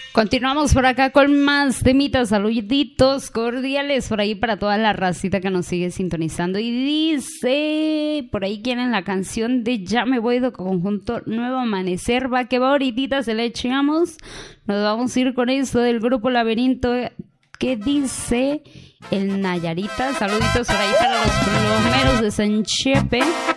Continuamos por acá con más temitas, saluditos cordiales por ahí para toda la racita que nos sigue sintonizando. Y dice, por ahí quieren la canción de Ya me voy de conjunto Nuevo Amanecer, va que va, ahorita se le echamos. Nos vamos a ir con esto del grupo Laberinto, que dice el Nayarita. Saluditos por ahí para los plomeros de San Chepe.